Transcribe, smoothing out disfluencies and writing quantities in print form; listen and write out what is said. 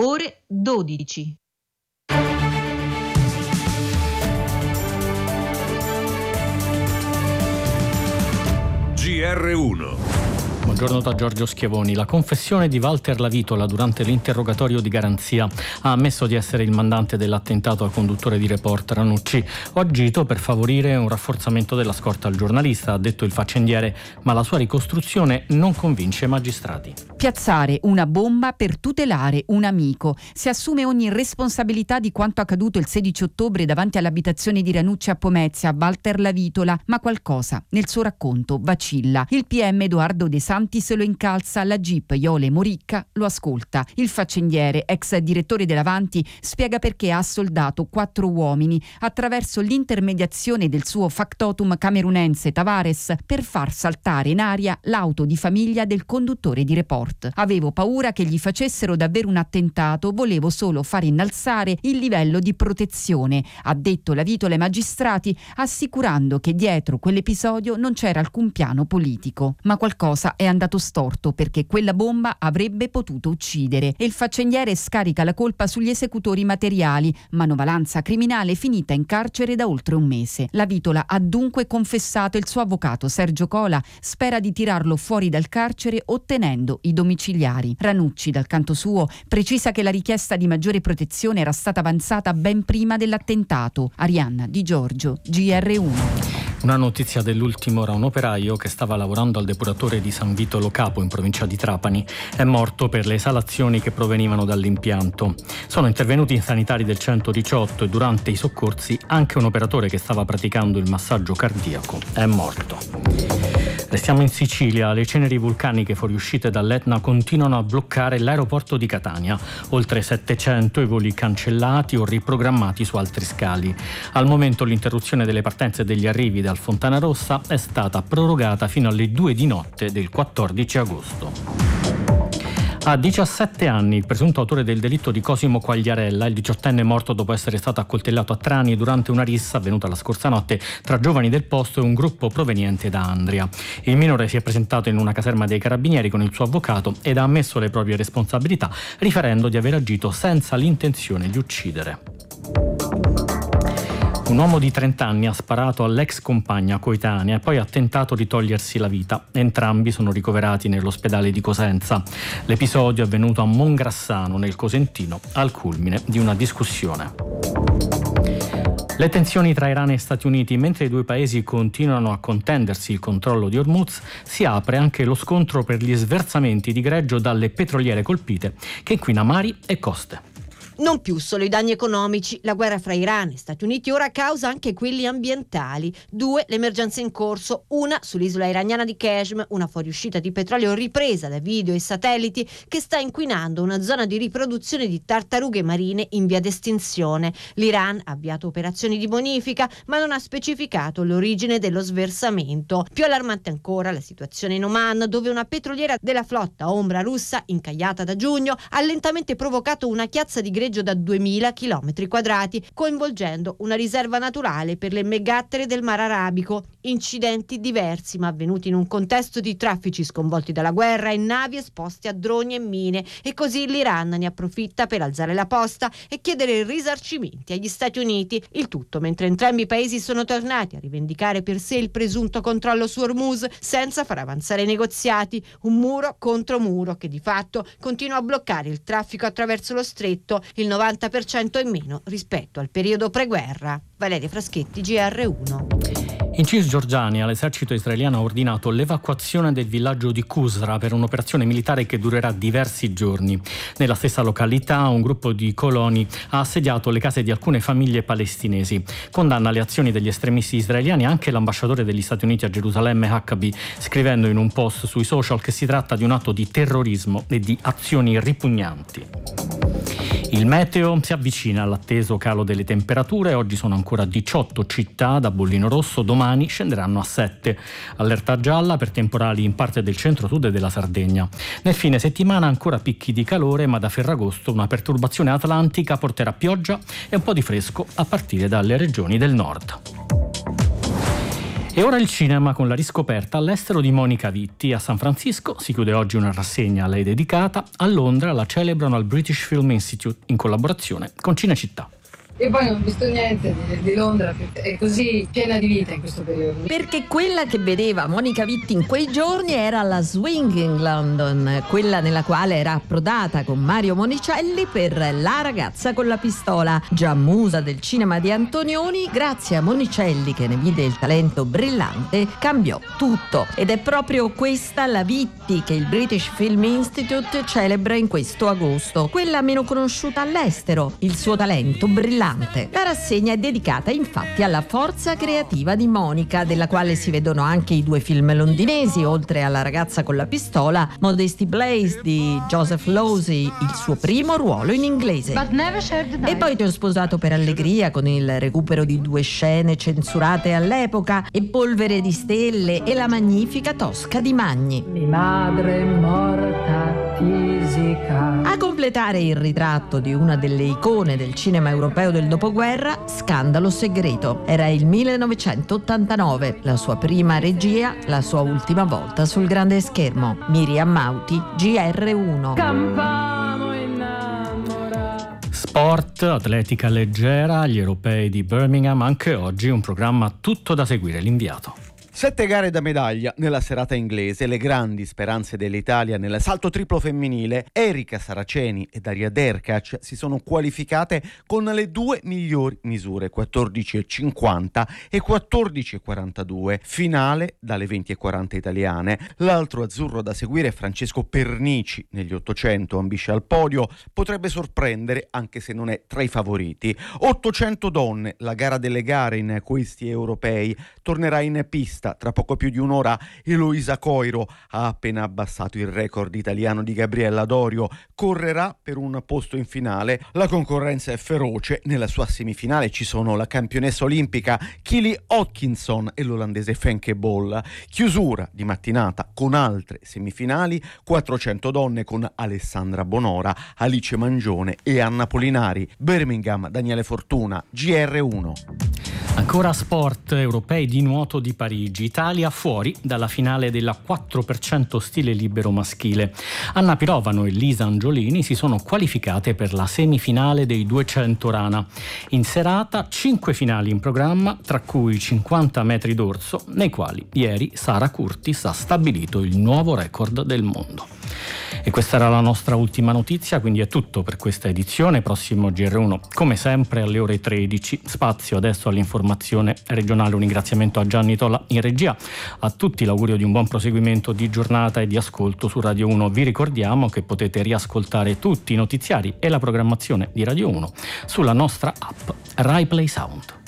ore 12. GR1. Buongiorno da Giorgio Schiavoni. La confessione di Walter Lavitola durante l'interrogatorio di garanzia: ha ammesso di essere il mandante dell'attentato al conduttore di Report Ranucci. Ho agito per favorire un rafforzamento della scorta al giornalista, ha detto il faccendiere, ma la sua ricostruzione non convince i magistrati. Piazzare una bomba per tutelare un amico. Si assume ogni responsabilità di quanto accaduto il 16 ottobre davanti all'abitazione di Ranucci a Pomezia, Walter Lavitola, ma qualcosa nel suo racconto vacilla. Il PM Edoardo De Santi se lo incalza, la GIP Iole Moricca lo ascolta. Il faccendiere, ex direttore dell'Avanti, spiega perché ha assoldato 4 uomini attraverso l'intermediazione del suo factotum camerunense Tavares per far saltare in aria l'auto di famiglia del conduttore di Report. Avevo paura che gli facessero davvero un attentato, volevo solo far innalzare il livello di protezione, ha detto Lavitola ai magistrati, assicurando che dietro quell'episodio non c'era alcun piano politico. Ma qualcosa è andato storto, perché quella bomba avrebbe potuto uccidere e il faccendiere scarica la colpa sugli esecutori materiali, manovalanza criminale finita in carcere da oltre un mese. Lavitola ha dunque confessato, il suo avvocato Sergio Cola spera di tirarlo fuori dal carcere ottenendo i domiciliari. Ranucci, dal canto suo, precisa che la richiesta di maggiore protezione era stata avanzata ben prima dell'attentato. Arianna Di Giorgio, GR1. Una notizia dell'ultima ora: un operaio che stava lavorando al depuratore di San Vito Lo Capo in provincia di Trapani è morto per le esalazioni che provenivano dall'impianto. Sono intervenuti i sanitari del 118 e durante i soccorsi anche un operatore che stava praticando il massaggio cardiaco è morto. Restiamo in Sicilia. Le ceneri vulcaniche fuoriuscite dall'Etna continuano a bloccare l'aeroporto di Catania. Oltre 700 i voli cancellati o riprogrammati su altri scali. Al momento l'interruzione delle partenze e degli arrivi dal Fontanarossa è stata prorogata fino alle 2 di notte del 14 agosto. A 17 anni il presunto autore del delitto di Cosimo Quagliarella, il 18enne morto dopo essere stato accoltellato a Trani durante una rissa avvenuta la scorsa notte tra giovani del posto e un gruppo proveniente da Andria. Il minore si è presentato in una caserma dei carabinieri con il suo avvocato ed ha ammesso le proprie responsabilità, riferendo di aver agito senza l'intenzione di uccidere. Un uomo di 30 anni ha sparato all'ex compagna coetanea e poi ha tentato di togliersi la vita. Entrambi sono ricoverati nell'ospedale di Cosenza. L'episodio è avvenuto a Mongrassano, nel Cosentino, al culmine di una discussione. Le tensioni tra Iran e Stati Uniti: mentre i due paesi continuano a contendersi il controllo di Hormuz, si apre anche lo scontro per gli sversamenti di greggio dalle petroliere colpite, che inquina mari e coste. Non più solo i danni economici, la guerra fra Iran e Stati Uniti ora causa anche quelli ambientali. 2 le emergenze in corso, una sull'isola iraniana di Kashmir, una fuoriuscita di petrolio ripresa da video e satelliti che sta inquinando una zona di riproduzione di tartarughe marine in via d'estinzione. L'Iran ha avviato operazioni di bonifica, ma non ha specificato l'origine dello sversamento. Più allarmante ancora la situazione in Oman, dove una petroliera della flotta ombra russa, incagliata da giugno, ha lentamente provocato una chiazza di greggio da 2000 km quadrati, coinvolgendo una riserva naturale per le megattere del Mar Arabico. Incidenti diversi, ma avvenuti in un contesto di traffici sconvolti dalla guerra e navi esposte a droni e mine, e così l'Iran ne approfitta per alzare la posta e chiedere risarcimenti agli Stati Uniti. Il tutto mentre entrambi i paesi sono tornati a rivendicare per sé il presunto controllo su Hormuz senza far avanzare i negoziati. Un muro contro muro che di fatto continua a bloccare il traffico attraverso lo stretto, il 90% in meno rispetto al periodo preguerra. Valeria Fraschetti, GR1. In Cisgiordania l'esercito israeliano ha ordinato l'evacuazione del villaggio di Qusra per un'operazione militare che durerà diversi giorni. Nella stessa località un gruppo di coloni ha assediato le case di alcune famiglie palestinesi. Condanna le azioni degli estremisti israeliani anche l'ambasciatore degli Stati Uniti a Gerusalemme, Huckabee, scrivendo in un post sui social che si tratta di un atto di terrorismo e di azioni ripugnanti. Il meteo si avvicina all'atteso calo delle temperature. Oggi sono ancora 18 città da bollino rosso, domani scenderanno a 7. Allerta gialla per temporali in parte del centro-sud e della Sardegna. Nel fine settimana ancora picchi di calore, ma da Ferragosto una perturbazione atlantica porterà pioggia e un po' di fresco a partire dalle regioni del nord. E ora il cinema con la riscoperta all'estero di Monica Vitti. A San Francisco si chiude oggi una rassegna a lei dedicata, a Londra la celebrano al British Film Institute in collaborazione con Cinecittà. Io poi non ho visto niente di Londra, è così piena di vita in questo periodo. Perché quella che vedeva Monica Vitti in quei giorni era la Swinging London, quella nella quale era approdata con Mario Monicelli per La ragazza con la pistola. Già musa del cinema di Antonioni, grazie a Monicelli che ne vide il talento brillante, cambiò tutto. Ed è proprio questa la Vitti che il British Film Institute celebra in questo agosto, quella meno conosciuta all'estero, il suo talento brillante. La rassegna è dedicata infatti alla forza creativa di Monica, della quale si vedono anche i 2 film londinesi, oltre alla ragazza con la pistola, Modesty Blaze di Joseph Losey, il suo primo ruolo in inglese. E poi Ti ho sposato per allegria, con il recupero di 2 scene censurate all'epoca, e Polvere di stelle e La magnifica Tosca di Magni. Mi madre morta fisica. A completare il ritratto di una delle icone del cinema europeo del dopoguerra, Scandalo segreto. Era il 1989, la sua prima regia, la sua ultima volta sul grande schermo. Miriam Mauti, GR1. Sport, atletica leggera, gli europei di Birmingham, anche oggi un programma tutto da seguire. L'inviato. 7 gare da medaglia nella serata inglese, le grandi speranze dell'Italia nel salto triplo femminile. Erika Saraceni e Daria Derkac si sono qualificate con le 2 migliori misure, 14,50 e 14,42. Finale dalle 20,40 italiane. L'altro azzurro da seguire è Francesco Pernici, negli 800 ambisce al podio, potrebbe sorprendere anche se non è tra i favoriti. 800 donne, la gara delle gare in questi europei, tornerà in pista tra poco più di un'ora. Eloisa Coiro ha appena abbassato il record italiano di Gabriella Dorio, correrà per un posto in finale. La concorrenza è feroce, nella sua semifinale ci sono la campionessa olimpica Kylie Hodkinson e l'olandese Femke Bol. Chiusura di mattinata con altre semifinali, 400 donne con Alessandra Bonora, Alice Mangione e Anna Polinari. Birmingham, Daniele Fortuna, GR1. Ancora sport, europei di nuoto di Parigi. Italia fuori dalla finale della 4% stile libero maschile. Anna Pirovano e Lisa Angiolini si sono qualificate per la semifinale dei 200 rana. In serata 5 finali in programma, tra cui 50 metri d'orso, nei quali ieri Sara Curtis ha stabilito il nuovo record del mondo. E questa era la nostra ultima notizia, quindi è tutto per questa edizione. Prossimo GR1 come sempre alle ore 13. Spazio adesso all'informazione regionale. Un ringraziamento a Gianni Tolla in regia, a tutti l'augurio di un buon proseguimento di giornata e di ascolto su Radio 1. Vi ricordiamo che potete riascoltare tutti i notiziari e la programmazione di Radio 1 sulla nostra app Rai Play Sound.